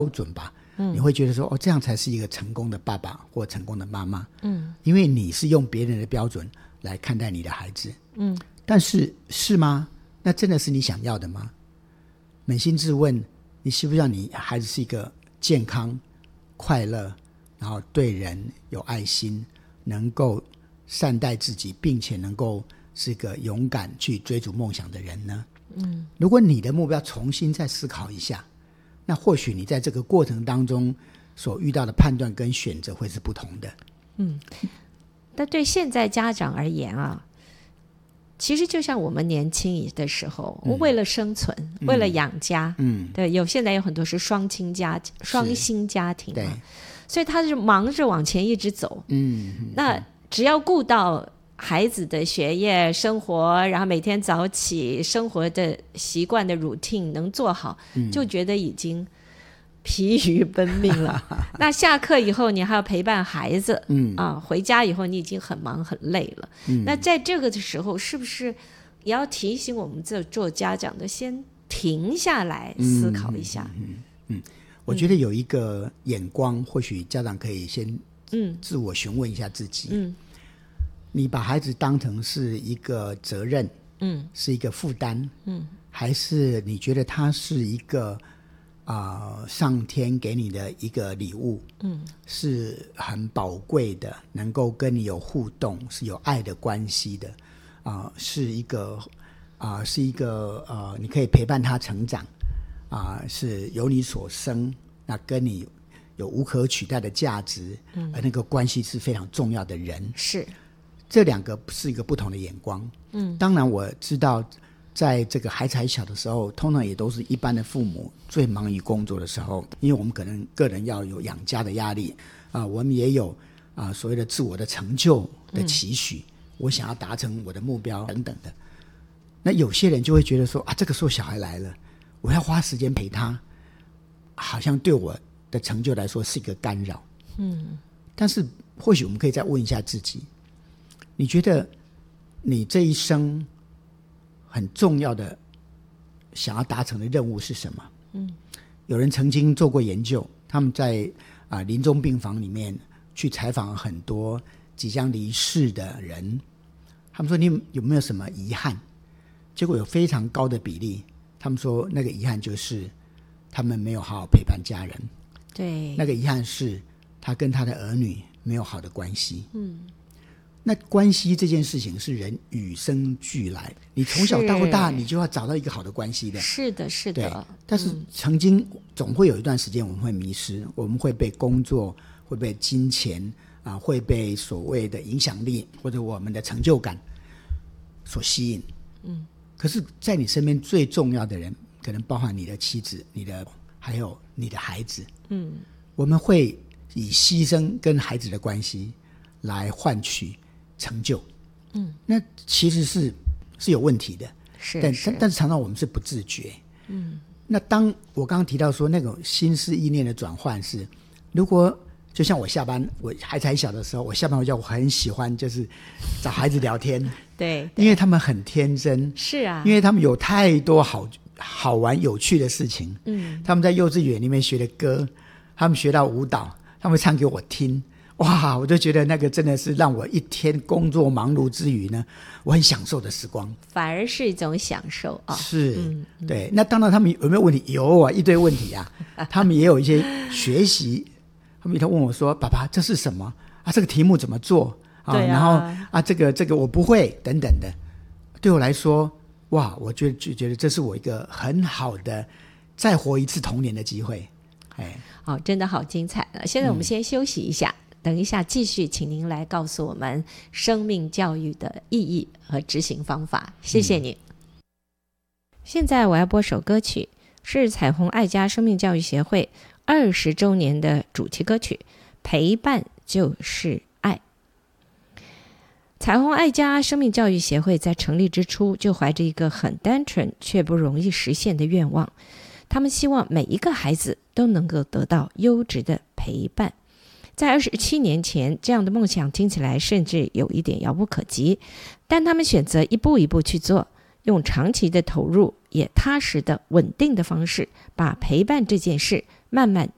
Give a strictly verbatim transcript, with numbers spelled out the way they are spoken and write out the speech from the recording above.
准吧，嗯，你会觉得说哦，这样才是一个成功的爸爸或成功的妈妈， 嗯， 因为你是用别人的标准来看待你的孩子， 嗯， 但是是吗？那真的是你想要的吗？扪心自问，你希不希望你孩子是一个健康、快乐，然后对人有爱心，能够善待自己，并且能够是个勇敢去追逐梦想的人呢？嗯，如果你的目标重新再思考一下，那或许你在这个过程当中所遇到的判断跟选择会是不同的。 嗯，但对现在家长而言啊，其实就像我们年轻的时候，嗯、为了生存、嗯、为了养家，嗯，对，有现在有很多是双亲家双薪家庭嘛，所以他是忙着往前一直走，嗯，那只要顾到孩子的学业生活，然后每天早起生活的习惯的 routine 能做好，嗯、就觉得已经疲于奔命了。那下课以后你还要陪伴孩子，嗯啊，回家以后你已经很忙很累了，嗯，那在这个的时候是不是也要提醒我们这做家长的先停下来思考一下？ 嗯嗯嗯嗯，我觉得有一个眼光，或许家长可以先嗯自我询问一下自己，嗯，你把孩子当成是一个责任，嗯，是一个负担，嗯，还是你觉得他是一个啊、呃，上天给你的一个礼物，嗯，是很宝贵的，能够跟你有互动，是有爱的关系的，啊、呃，是一个啊、呃，是一个呃，你可以陪伴他成长，啊、呃，是由你所生，那跟你有无可取代的价值，嗯，而那个关系是非常重要的人， 是这两个是一个不同的眼光，嗯，当然我知道。在这个孩子还小的时候，通常也都是一般的父母最忙于工作的时候，因为我们可能个人要有养家的压力啊、呃，我们也有啊、呃、所谓的自我的成就的期许、嗯，我想要达成我的目标等等的。那有些人就会觉得说啊，这个时候小孩来了，我要花时间陪他，好像对我的成就来说是一个干扰。嗯，但是或许我们可以再问一下自己，你觉得你这一生很重要的想要达成的任务是什么？嗯，有人曾经做过研究，他们在啊、呃、临终病房里面去采访很多即将离世的人，他们说你有没有什么遗憾？结果有非常高的比例，他们说那个遗憾就是他们没有好好陪伴家人， 对， 那个遗憾是他跟他的儿女没有好的关系。嗯。那关系这件事情是人与生俱来，你从小到大你就要找到一个好的关系的。 是的是的。 对，但是曾经总会有一段时间我们会迷失，我们会被工作，会被金钱啊，会被所谓的影响力或者我们的成就感所吸引。嗯，可是在你身边最重要的人可能包含你的妻子，你的还有你的孩子。嗯，我们会以牺牲跟孩子的关系来换取成就，嗯，那其实是是有问题的， 是， 但是但是常常我们是不自觉，嗯。那当我刚刚提到说那种心思意念的转换是，如果就像我下班，我孩子还小的时候，我下班回家我很喜欢就是找孩子聊天， 对， 因为他们很天真， 是啊， 因为他们有太多好好玩有趣的事情，嗯，他们在幼稚园里面学的歌，他们学到舞蹈，他们会唱给我听。哇，我就觉得那个真的是让我一天工作忙碌之余呢，我很享受的时光， 反而是一种享受啊。 是、嗯嗯、对。那当然他们有没有问题？有啊，一堆问题啊。他们也有一些学习，他们一头问我说：“爸爸，这是什么啊？这个题目怎么做啊？” 对啊， 然后啊，这个这个我不会等等的。对我来说，哇，我就就觉得这是我一个很好的再活一次童年的机会。哎， 哦，真的好精彩了。现在我们先休息一下。嗯，等一下继续请您来告诉我们生命教育的意义和执行方法，谢谢你、嗯、现在我要播首歌曲，是彩虹爱家生命教育协会二十周年的主题歌曲，陪伴就是爱。彩虹爱家生命教育协会在成立之初就怀着一个很单纯却不容易实现的愿望，他们希望每一个孩子都能够得到优质的陪伴。在二十七年前，这样的梦想听起来甚至有一点遥不可及，但他们选择一步一步去做，用长期的投入也踏实的稳定的方式，把陪伴这件事慢慢